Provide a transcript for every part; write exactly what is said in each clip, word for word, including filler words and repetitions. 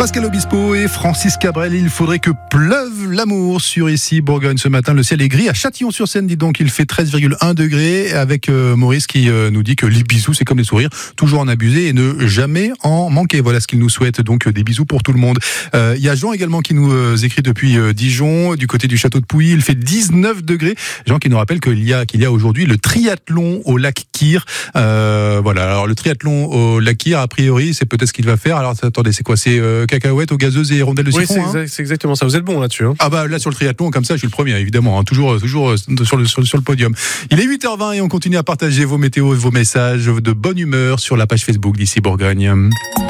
Pascal Obispo et Francis Cabrel, il faudrait que pleuve l'amour sur ici Bourgogne ce matin. Le ciel est gris à Châtillon-sur-Seine, dis donc, il fait treize virgule un degrés avec euh, Maurice qui euh, nous dit que les bisous c'est comme les sourires, toujours en abuser et ne jamais en manquer. Voilà ce qu'il nous souhaite, donc des bisous pour tout le monde. Il euh, y a Jean également qui nous euh, écrit depuis euh, Dijon, du côté du château de Pouilly, il fait dix-neuf degrés. Jean qui nous rappelle qu'il y a, qu'il y a aujourd'hui le triathlon au lac Kyr. Euh, voilà, alors le triathlon au lac Kyr, a priori, c'est peut-être ce qu'il va faire. Alors attendez, c'est quoi, c'est euh, cacahuètes aux gazeuses et rondelles de oui, citron, c'est, hein. exa- c'est exactement ça. Vous êtes bon là-dessus. Hein. Ah bah là sur le triathlon, comme ça, je suis le premier, évidemment. Hein, toujours, toujours sur le, sur, sur le podium. Il est huit heures vingt et on continue à partager vos météos et vos messages de bonne humeur sur la page Facebook d'Ici Bourgogne.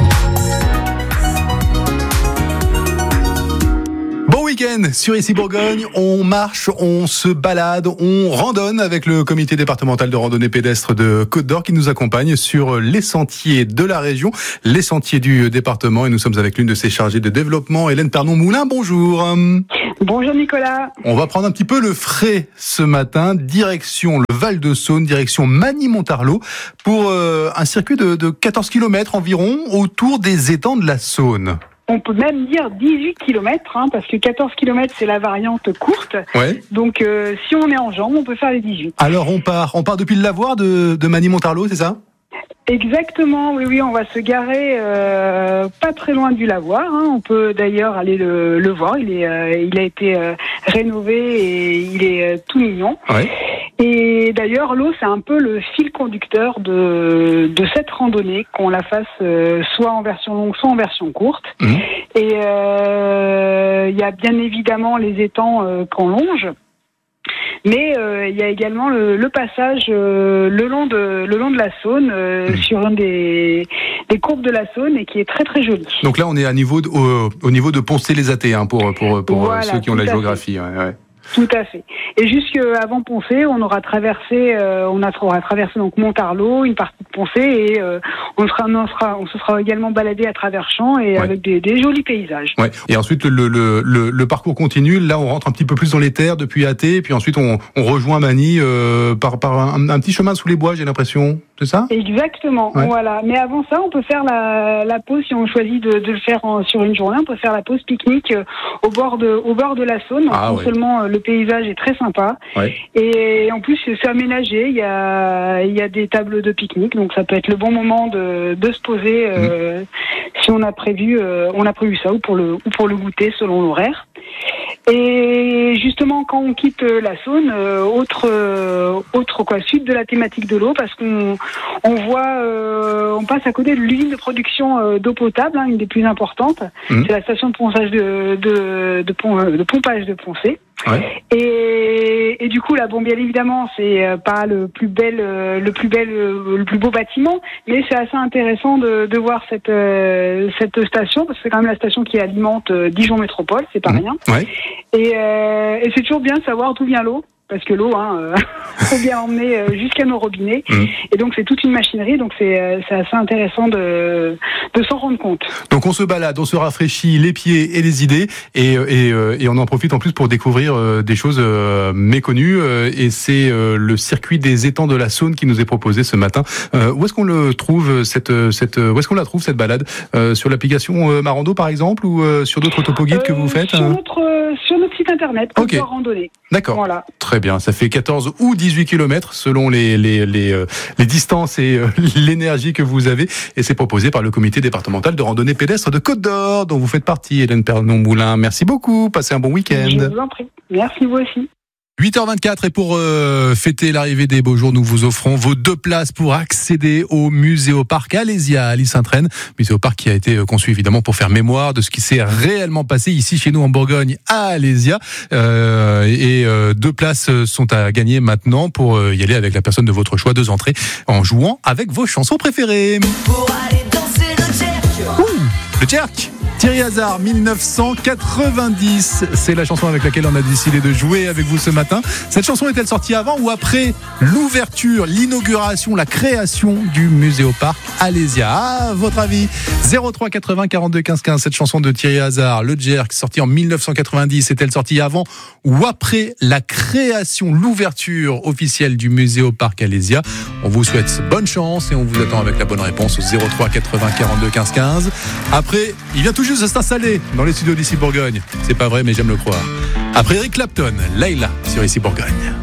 Bon week-end sur Ici Bourgogne, on marche, on se balade, on randonne avec le comité départemental de randonnée pédestre de Côte-d'Or qui nous accompagne sur les sentiers de la région, les sentiers du département, et nous sommes avec l'une de ses chargées de développement, Hélène Pernon-Moulin. Bonjour. Bonjour Nicolas. On va prendre un petit peu le frais ce matin, direction le Val-de-Saône, direction Magny-Montarlot, pour euh, un circuit de, de quatorze kilomètres environ autour des étangs de la Saône. On peut même dire dix-huit kilomètres, hein, parce que quatorze kilomètres, c'est la variante courte. Ouais. Donc, euh, si on est en jambes, on peut faire les dix-huit. Alors, on part, on part depuis le lavoir de, de Magny-Montarlot, c'est ça ? Exactement, oui, oui, on va se garer euh, pas très loin du lavoir. Hein. On peut d'ailleurs aller le, le voir. Il est, euh, il a été euh, rénové et il est euh, tout mignon. Ouais. Et d'ailleurs, l'eau, c'est un peu le fil conducteur de, de cette randonnée, qu'on la fasse euh, soit en version longue, soit en version courte. Mmh. Et il euh, y a bien évidemment les étangs euh, qu'on longe. Mais il euh, y a également le, le passage euh, le long de le long de la Saône euh, mmh. sur un des, des courbes de la Saône et qui est très très joli. Donc là, on est à niveau de, au, au niveau de Poncé-les-Athées, hein, pour pour pour voilà, ceux qui ont la géographie. Ouais, ouais. Tout à fait. Et jusqu'avant Poncé, on aura traversé, euh, on aura traversé donc Montarlot, une partie de Poncé, et euh, on sera, on sera, on se sera également baladé à travers champs et ouais. avec des, des jolis paysages. Ouais. Et ensuite le, le le le parcours continue. Là, on rentre un petit peu plus dans les terres depuis Athée, et puis ensuite on, on rejoint Magny euh, par par un, un petit chemin sous les bois, j'ai l'impression. C'est ça ? Exactement. Ouais. Voilà. Mais avant ça, on peut faire la, la pause si on choisit de, de le faire en, sur une journée. On peut faire la pause pique-nique euh, au bord de au bord de la Saône. Donc, ah, non ouais. seulement euh, le paysage est très sympa, ouais. et en plus c'est aménagé. Il y a il y a des tables de pique-nique, donc ça peut être le bon moment de de se poser euh, mmh. si on a prévu euh, on a prévu ça ou pour le ou pour le goûter selon l'horaire. Et justement, quand on quitte la Saône, euh, autre, euh, autre quoi, suite de la thématique de l'eau, parce qu'on on voit, euh, on passe à côté de l'usine de production euh, d'eau potable, hein, une des plus importantes. Mmh. C'est la station de pompage de de de, pom- de pompage de Poncé. Ouais. Et, et du coup, là, bon, bien évidemment, c'est pas le plus bel, le plus bel, le plus beau bâtiment, mais c'est assez intéressant de, de voir cette cette station, parce que c'est quand même la station qui alimente Dijon Métropole, c'est pas mmh. rien. Ouais. Et, euh, et c'est toujours bien de savoir d'où vient l'eau. Parce que l'eau, hein, euh, faut bien l'emmener jusqu'à nos robinets. Mmh. Et donc, c'est toute une machinerie. Donc, c'est, c'est assez intéressant de, de s'en rendre compte. Donc, on se balade, on se rafraîchit les pieds et les idées. Et, et, et on en profite en plus pour découvrir des choses méconnues. Et c'est le circuit des étangs de la Saône qui nous est proposé ce matin. Où est-ce qu'on le trouve, cette, cette, où est-ce qu'on la trouve, cette balade ? Sur l'application Marando, par exemple, ou sur d'autres topoguides euh, que vous faites ? Sur notre, sur notre site internet, pour okay. pouvoir randonner. D'accord. Voilà. Très bien, ça fait quatorze ou dix-huit kilomètres selon les les les, euh, les distances et euh, l'énergie que vous avez, et c'est proposé par le comité départemental de randonnée pédestre de Côte-d'Or dont vous faites partie, Hélène Pernon-Moulin. Merci beaucoup, passez un bon week-end. Je vous en prie. Merci vous aussi. huit heures vingt-quatre, et pour euh, fêter l'arrivée des beaux jours, nous vous offrons vos deux places pour accéder au Muséoparc Alésia à Lys-Saint-Traine. Muséoparc qui a été conçu évidemment pour faire mémoire de ce qui s'est réellement passé ici chez nous en Bourgogne à Alésia. Euh, et euh, deux places sont à gagner maintenant pour euh, y aller avec la personne de votre choix, deux entrées en jouant avec vos chansons préférées. Pour aller danser le jerk. Ouh, le jerk. Thierry Hazard, dix-neuf cent quatre-vingt-dix, c'est la chanson avec laquelle on a décidé de jouer avec vous ce matin. Cette chanson est-elle sortie avant ou après l'ouverture, l'inauguration, la création du Muséoparc Alésia ? À votre avis, zéro trois quatre-vingts quarante-deux quinze quinze, cette chanson de Thierry Hazard, le jerk, sortie en dix-neuf cent quatre-vingt-dix, est-elle sortie avant ou après la création, l'ouverture officielle du Muséoparc Alésia ? On vous souhaite bonne chance et on vous attend avec la bonne réponse au zéro trois quatre-vingts quarante-deux quinze quinze. Après, il vient tout juste juste de s'installer dans les studios d'Ici Bourgogne. C'est pas vrai, mais j'aime le croire. Après Eric Clapton, Layla sur Ici Bourgogne.